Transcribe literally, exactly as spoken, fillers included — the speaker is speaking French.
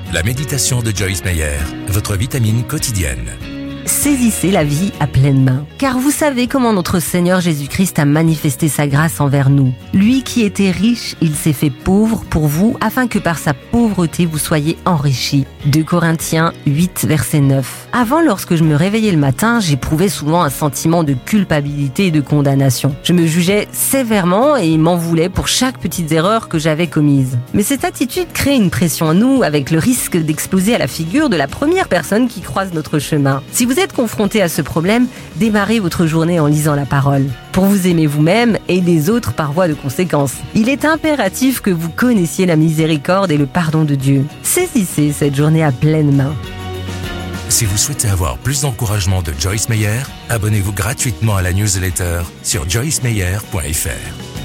La méditation de Joyce Meyer, votre vitamine quotidienne. Saisissez la vie à pleine main. Car vous savez comment notre Seigneur Jésus-Christ a manifesté sa grâce envers nous. Lui qui était riche, il s'est fait pauvre pour vous, afin que par sa pauvreté vous soyez enrichis. deux Corinthiens huit, verset neuf. Avant, lorsque je me réveillais le matin, j'éprouvais souvent un sentiment de culpabilité et de condamnation. Je me jugeais sévèrement et m'en voulais pour chaque petite erreur que j'avais commise. Mais cette attitude crée une pression en nous, avec le risque d'exploser à la figure de la première personne qui croise notre chemin. Si vous êtes confronté à ce problème, démarrez votre journée en lisant la parole. Pour vous aimer vous-même et les autres par voie de conséquence. Il est impératif que vous connaissiez la miséricorde et le pardon de Dieu. Saisissez cette journée à pleine main. Si vous souhaitez avoir plus d'encouragement de Joyce Meyer, abonnez-vous gratuitement à la newsletter sur joyce meyer point f r.